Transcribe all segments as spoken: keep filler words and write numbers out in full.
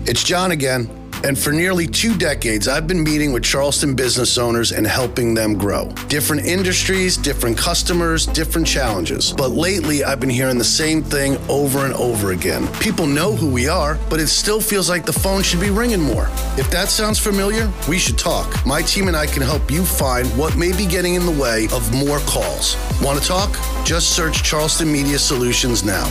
It's John again, and for nearly two decades, I've been meeting with Charleston business owners and helping them grow. Different industries, different customers, different challenges. But lately, I've been hearing the same thing over and over again. People know who we are, but it still feels like the phone should be ringing more. If that sounds familiar, we should talk. My team and I can help you find what may be getting in the way of more calls. Want to talk? Just search Charleston Media Solutions now.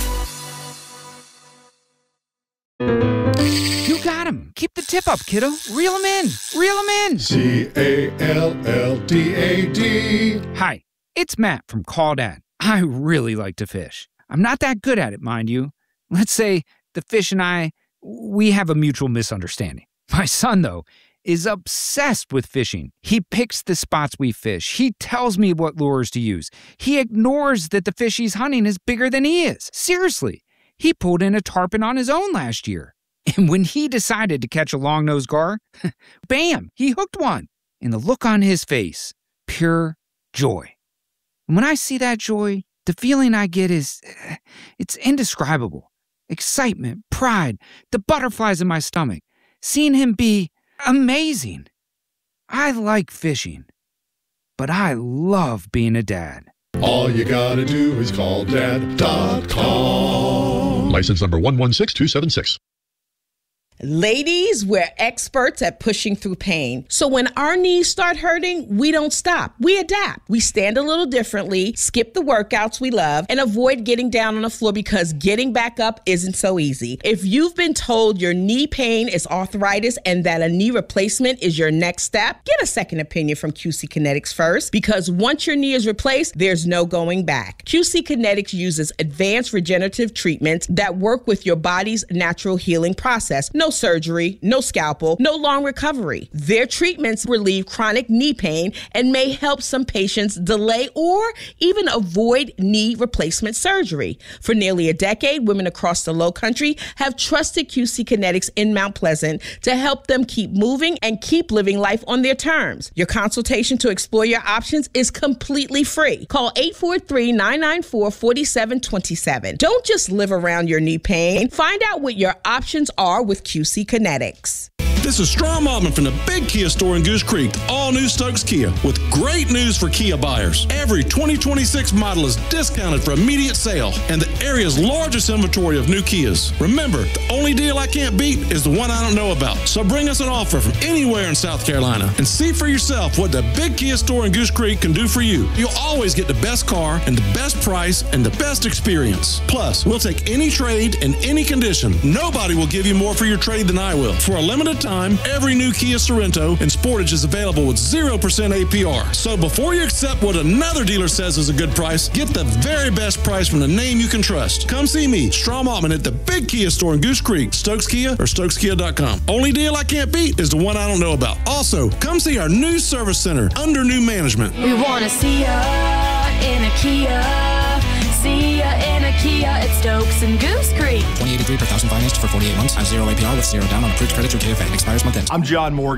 You got him. Keep the tip up, kiddo. Reel him in. Reel him in. C A L L D A D. Hi, it's Matt from Call Dad. I really like to fish. I'm not that good at it, mind you. Let's say the fish and I, we have a mutual misunderstanding. My son, though, is obsessed with fishing. He picks the spots we fish. He tells me what lures to use. He ignores that the fish he's hunting is bigger than he is. Seriously. He pulled in a tarpon on his own last year. And when he decided to catch a long-nosed gar, bam, he hooked one. And the look on his face, pure joy. And when I see that joy, the feeling I get is, it's indescribable. Excitement, pride, the butterflies in my stomach. Seeing him be amazing. I like fishing, but I love being a dad. All you gotta do is call dad dot com. License number one one six two seven six. Ladies, we're experts at pushing through pain. So when our knees start hurting, we don't stop. We adapt. We stand a little differently, skip the workouts we love, and avoid getting down on the floor because getting back up isn't so easy. If you've been told your knee pain is arthritis and that a knee replacement is your next step, get a second opinion from Q C Kinetics first, because once your knee is replaced, there's no going back. Q C Kinetics uses advanced regenerative treatments that work with your body's natural healing process. No surgery, no scalpel, no long recovery. Their treatments relieve chronic knee pain and may help some patients delay or even avoid knee replacement surgery. For nearly a decade, women across the Low Country have trusted Q C Kinetics in Mount Pleasant to help them keep moving and keep living life on their terms. Your consultation to explore your options is completely free. Call eight four three, nine nine four, four seven two seven. Don't just live around your knee pain. Find out what your options are with Q C Kinetics. This is Strom Altman from the big Kia store in Goose Creek, all new Stokes Kia, with great news for Kia buyers. Every twenty twenty-six model is discounted for immediate sale and the area's largest inventory of new Kias. Remember, the only deal I can't beat is the one I don't know about. So bring us an offer from anywhere in South Carolina and see for yourself what the big Kia store in Goose Creek can do for you. You'll always get the best car and the best price and the best experience. Plus, we'll take any trade in any condition. Nobody will give you more for your trade than I will. For a limited time, every new Kia Sorento and Sportage is available with zero percent A P R. So before you accept what another dealer says is a good price, get the very best price from the name you can trust. Come see me, Strom Altman, at the big Kia store in Goose Creek, Stokes Kia or Stokes Kia dot com. Only deal I can't beat is the one I don't know about. Also, come see our new service center under new management. We want to see ya in a Kia. See ya in a Kia at Stokes and Goose Creek. twenty eighty-three per thousand financed for forty-eight months. Have zero A P R with zero down on approved credit through K F A. Expires month end. I'm John Morgan.